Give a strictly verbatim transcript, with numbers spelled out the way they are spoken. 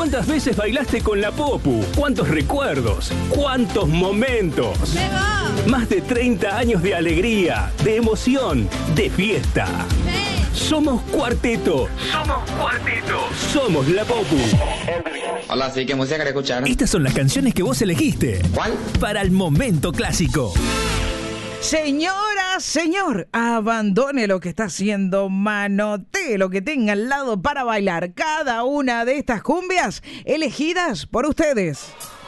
¿Cuántas veces bailaste con la Popu? ¿Cuántos recuerdos? ¿Cuántos momentos? Más de treinta años de alegría, de emoción, de fiesta. Somos Cuarteto. Somos Cuarteto. Somos la Popu. Hola, sí, ¿qué música querés escuchar? Estas son las canciones que vos elegiste. ¿Cuál? Para el momento clásico. Señora, señor, abandone lo que está haciendo, manotee lo que tenga al lado para bailar cada una de estas cumbias elegidas por ustedes.